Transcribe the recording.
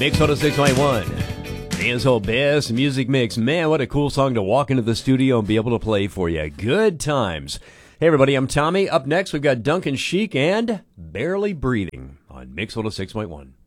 Mix 106.1. Dan's whole best music mix. Man, what a cool song to walk into the studio and be able to play for you. Good times. Hey, everybody, I'm Tommy. Up next, we've got Duncan Sheik and Barely Breathing on Mix 106.1.